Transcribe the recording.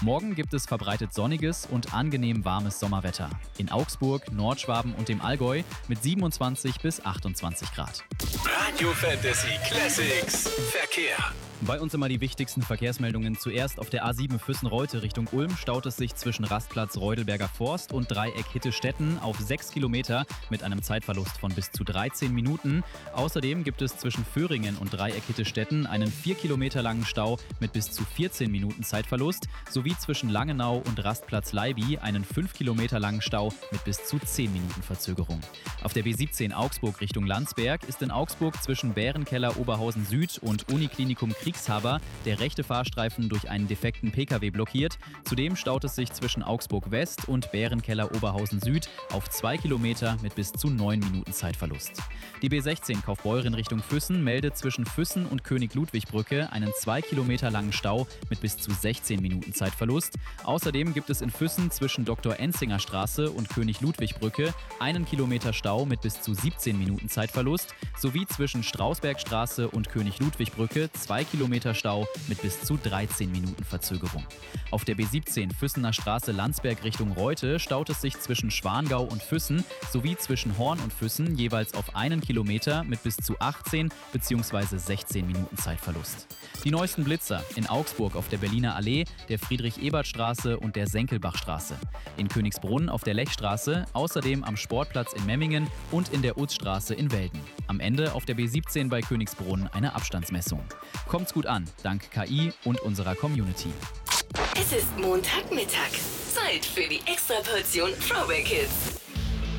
Morgen gibt es verbreitet sonniges und angenehm warmes Sommerwetter. In Augsburg, Nordschwaben und dem Allgäu mit 27 bis 28 Grad. Radio Fantasy Classics Verkehr. Bei uns immer die wichtigsten Verkehrsmeldungen. Zuerst auf der A7 Füssen-Reute Richtung Ulm staut es sich zwischen Rastplatz Reudelberger Forst und Dreieck Hitte-Stetten auf 6 Kilometer mit einem Zeitverlust von bis zu 13 Minuten. Außerdem gibt es zwischen Föhringen und Dreieck Hitte-Stetten einen 4 Kilometer langen Stau mit bis zu 14 Minuten Zeitverlust sowie zwischen Langenau und Rastplatz Leiby einen 5 Kilometer langen Stau mit bis zu 10 Minuten Verzögerung. Auf der B17 Augsburg Richtung Landsberg ist in Augsburg zwischen Bärenkeller Oberhausen Süd und Uniklinikum Kriegshaber der rechte Fahrstreifen durch einen defekten Pkw blockiert. Zudem staut es sich zwischen Augsburg West und Bärenkeller Oberhausen Süd auf 2 Kilometer mit bis zu 9 Minuten Zeitverlust. Die B16 Kaufbeuren Richtung Füssen meldet zwischen Füssen und König-Ludwig-Brücke einen 2 Kilometer langen Stau mit bis zu 16 Minuten Zeitverlust. Außerdem gibt es in Füssen zwischen Dr. Enzinger Straße und König-Ludwig-Brücke einen Kilometer Stau mit bis zu 17 Minuten Zeitverlust sowie zwischen Strausbergstraße und König-Ludwig-Brücke 2 Kilometer Stau mit bis zu 13 Minuten Verzögerung. Auf der B17 Füssener Straße Landsberg Richtung Reute staut es sich zwischen Schwangau und Füssen sowie zwischen Horn und Füssen jeweils auf 1 Kilometer mit bis zu 18 bzw. 16 Minuten Zeitverlust. Die neuesten Blitzer in Augsburg auf der Berliner Allee, der Friedrich-Ebert-Straße und der Senckelbachstraße. In Königsbrunn auf der Lechstraße, außerdem am Sportplatz in Memmingen und in der Utzstraße in Welden. Am Ende auf der B17 bei Königsbrunn eine Abstandsmessung. Kommt's gut an, dank KI und unserer Community. Es ist Montagmittag. Zeit für die Extraportion Throwback Hits.